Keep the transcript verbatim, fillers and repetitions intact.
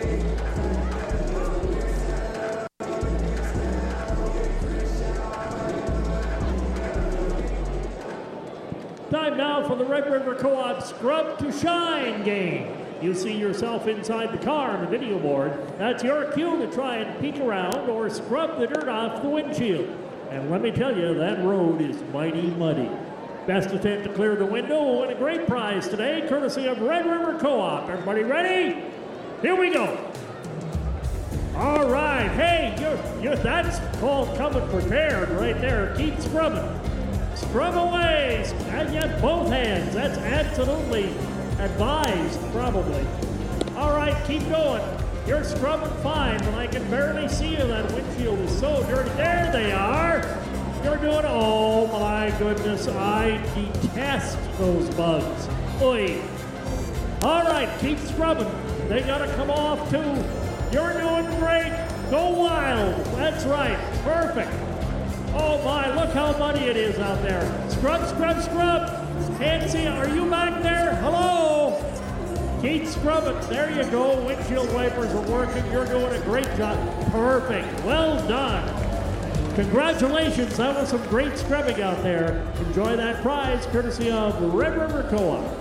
Time now for the Red River Co-op Scrub to Shine game. You see yourself inside the car on the video board. That's your cue to try and peek around or scrub the dirt off the windshield. And let me tell you, that road is mighty muddy. Best attempt to clear the window will win a great prize today, courtesy of Red River Co-op. Everybody ready? Here we go. All right, hey, you're, you're, that's called coming prepared right there. Keep scrubbing. Scrub away, and yet both hands. That's absolutely advised, probably. All right, keep going. You're scrubbing fine, but I can barely see you. That windshield is so dirty. There they are. You're doing, oh my goodness, I detest those bugs. Oy. All right, keep scrubbing. They gotta come off too. You're doing great. Go wild. That's right, perfect. Oh my, look how muddy it is out there. Scrub, scrub, scrub. Can't see, are you back there? Hello? Keep scrubbing. There you go. Windshield wipers are working. You're doing a great job. Perfect. Well done. Congratulations. That was some great scrubbing out there. Enjoy that prize courtesy of Red River Co-op.